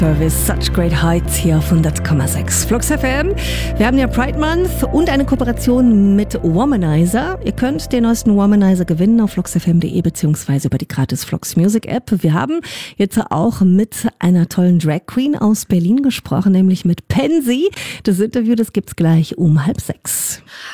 Service, Such Great Heights hier auf 100,6 Flux FM. Wir haben ja Pride Month und eine Kooperation mit Womanizer. Ihr könnt den neuesten Womanizer gewinnen auf fluxfm.de bzw. über die gratis Flux Music App. Wir haben jetzt auch mit einer tollen Drag Queen aus Berlin gesprochen, nämlich mit Pansy. Das Interview, das gibt's gleich um 5:30.